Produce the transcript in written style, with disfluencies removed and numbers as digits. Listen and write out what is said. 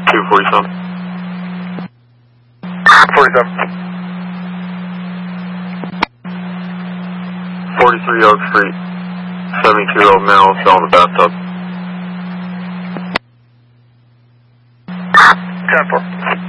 247. 47. 43 Oak Street, 72-year-old male fell in the bathtub. 10-4.